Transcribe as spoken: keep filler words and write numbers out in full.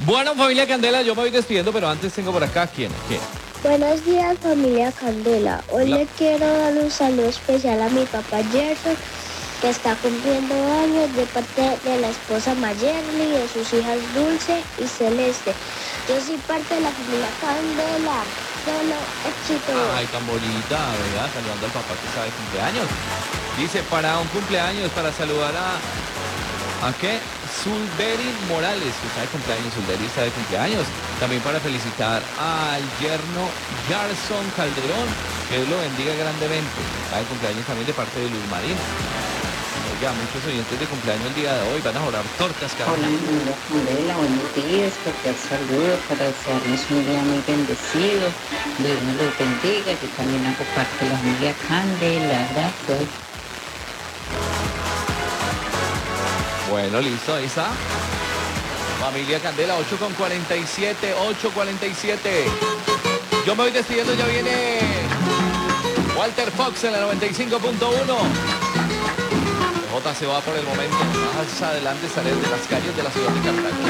Bueno, familia Candela, yo me voy despidiendo, pero antes tengo por acá, ¿quién? ¿Quién? Buenos días, familia Candela. Hoy Hola. le quiero dar un saludo especial a mi papá Gerson, que está cumpliendo años, de parte de la esposa Mayerly y de sus hijas Dulce y Celeste. Yo soy parte de la familia Candela. Solo éxito. Ay, tan bonita, ¿verdad? Saludando al papá que está de cumpleaños. Dice, para un cumpleaños, para saludar a... ¿A qué? Sulberi Morales, que está de cumpleaños. Sulberi está de cumpleaños. También para felicitar al yerno Garson Calderón, que Dios lo bendiga grandemente. Está de cumpleaños también de parte de Luz Marina. Oiga, muchos oyentes de cumpleaños el día de hoy van a jorar tortas, Hola, Carmen. familia Candela, buenos días, cordial saludo para desearles un día muy bendecido. Dios nos los bendiga. Yo también hago parte de la familia Candela, gracias. Bueno, listo, ahí está. Familia Candela, ocho con cuarenta y siete, ocho cuarenta y siete. Yo me voy despidiendo, ya viene Walter Fox en la noventa y cinco punto uno. J se va por el momento. Más adelante estaré de las calles de la ciudad de Cartagena.